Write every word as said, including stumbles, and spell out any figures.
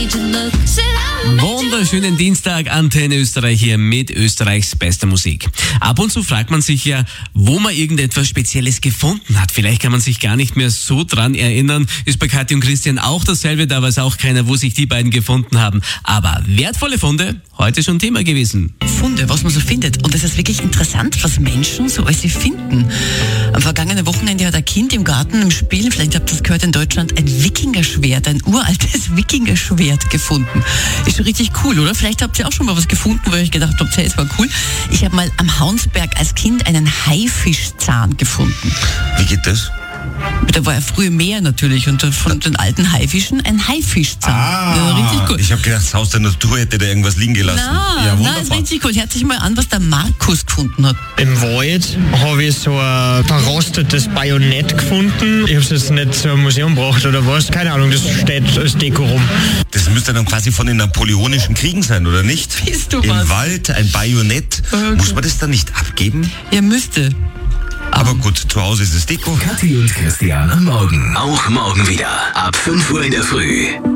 Wunderschönen Dienstag, Antenne Österreich hier mit Österreichs bester Musik. Ab und zu fragt man sich ja, wo man irgendetwas Spezielles gefunden hat. Vielleicht kann man sich gar nicht mehr so dran erinnern. Ist bei Kathi und Christian auch dasselbe, da weiß auch keiner, wo sich die beiden gefunden haben. Aber wertvolle Funde, heute schon Thema gewesen. Funde, was man so findet. Und es ist wirklich interessant, was Menschen so alles finden. Am vergangenen Wochenende hat ein Kind im Garten im Spiel, vielleicht habt ihr das gehört in Deutschland, ein Wikingerschwert, ein uraltes Wikingerschwert gefunden. Ist schon richtig cool, oder? Vielleicht habt ihr auch schon mal was gefunden, wo ihr euch gedacht habt, hey, es war cool. Ich habe mal am Haunsberg als Kind einen Haifischzahn gefunden. Wie geht das? Da war ja früher Meer natürlich und von den alten Haifischen ein Haifischzahn. Ah, ja, richtig gut. Ich habe gedacht, das Haus der Natur hätte da irgendwas liegen gelassen. Na, ja, na, wunderbar. ist richtig gut. Hört sich mal an, was der Markus gefunden hat. Im Wald habe ich so ein verrostetes Bajonett gefunden. Ich habe es jetzt nicht zu einem Museum gebracht oder was. Keine Ahnung, das steht als Deko rum. Das müsste dann quasi von den napoleonischen Kriegen sein, oder nicht? Bist du Im was? Wald ein Bajonett. Okay. Muss man das dann nicht abgeben? Ihr müsste. Aber gut, zu Hause ist es Deko. Kathi und Christian am Morgen. Auch morgen wieder ab fünf Uhr in der Früh.